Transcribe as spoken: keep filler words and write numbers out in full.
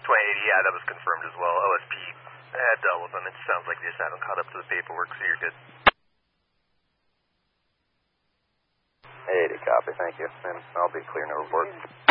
twenty eighty, yeah, that was confirmed as well. O S P had dealt with them. It sounds like they just haven't caught up to the paperwork, so you're good. eighty, copy, thank you. And I'll be clearing the report.